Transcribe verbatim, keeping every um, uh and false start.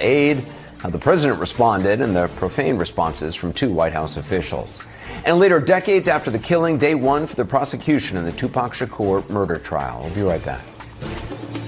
aid, how the president responded, and the profane responses from two White House officials. And later, decades after the killing, day one for the prosecution in the Tupac Shakur murder trial. We'll be right back.